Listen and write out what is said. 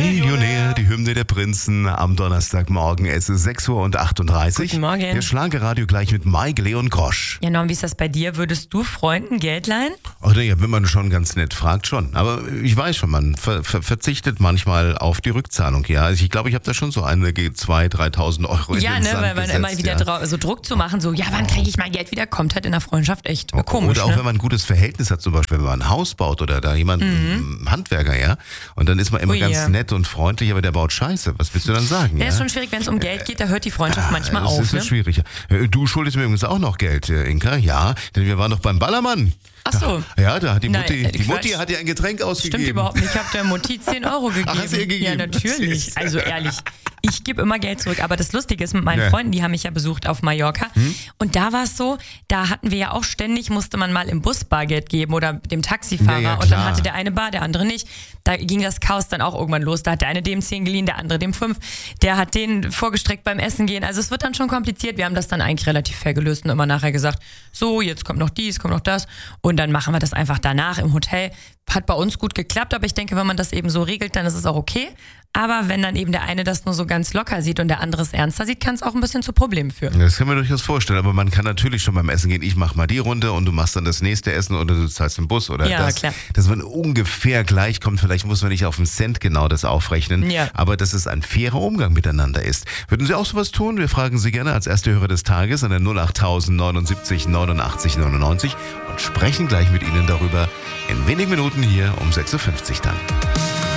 Millionär, die Hymne der Prinzen am Donnerstagmorgen. Es ist 6:38 Uhr. Guten Morgen. Der Schlagerradio gleich mit Mike Leon Grosch. Ja, Norm, wie ist das bei dir? Würdest du Freunden Geld leihen? Ach ja, wenn man schon ganz nett fragt, schon. Aber ich weiß schon, man verzichtet manchmal auf die Rückzahlung. Ja, also ich glaube, ich habe da schon so einige 2.000, 3.000 Euro in Ja, den ne, Sand weil man gesetzt, immer wieder so Druck zu machen, so, ja, wann kriege ich mein Geld wieder? Kommt halt in der Freundschaft echt komisch. Oder auch ne? wenn man ein gutes Verhältnis hat, zum Beispiel, wenn man ein Haus baut oder da jemand, ein Handwerker, ja. Und dann ist man immer Ui, ganz ja. nett und freundlich, aber der baut Scheiße. Was willst du dann sagen? Ja, ist schon schwierig, wenn es um Geld geht, da hört die Freundschaft manchmal das auf. ist so Ne? schwierig. Du schuldest mir übrigens auch noch Geld, Inka. Ja, denn wir waren doch beim Ballermann. Ach so. Ja, da hat die Nein, Mutti Quatsch. hat dir ein Getränk ausgegeben. Stimmt überhaupt nicht. Ich habe der Mutti 10 Euro gegeben. Ach, hast du ihr gegeben? Ja, natürlich. Also ehrlich, ich gebe immer Geld zurück. Aber das Lustige ist, mit meinen Ja. Freunden, die haben mich ja besucht auf Mallorca. Und da war es so, da hatten wir ja auch ständig, musste man mal im Bus Bargeld geben oder dem Taxifahrer. Ja, und dann klar. hatte der eine Bar, der andere nicht. Da ging das Chaos dann auch irgendwann los. Da hat der eine dem 10 geliehen, der andere dem 5. Der hat den vorgestreckt beim Essen gehen. Also es wird dann schon kompliziert. Wir haben das dann eigentlich relativ fair gelöst und immer nachher gesagt, so, jetzt kommt noch dies, kommt noch das. Und dann machen wir das einfach danach im Hotel. Hat bei uns gut geklappt, aber ich denke, wenn man das eben so regelt, dann ist es auch okay. Aber wenn dann eben der eine das nur so ganz locker sieht und der andere es ernster sieht, kann es auch ein bisschen zu Problemen führen. Das kann man durchaus vorstellen, aber man kann natürlich schon beim Essen gehen, ich mach mal die Runde und du machst dann das nächste Essen oder du zahlst im Bus oder Ja, das. klar. Dass man ungefähr gleich kommt, vielleicht muss man nicht auf den Cent genau das aufrechnen, Ja. aber dass es ein fairer Umgang miteinander ist. Würden Sie auch sowas tun? Wir fragen Sie gerne als erste Hörer des Tages an der 08000 79 89 99 und sprechen gleich mit Ihnen darüber in wenigen Minuten hier um 6.50 Uhr dann.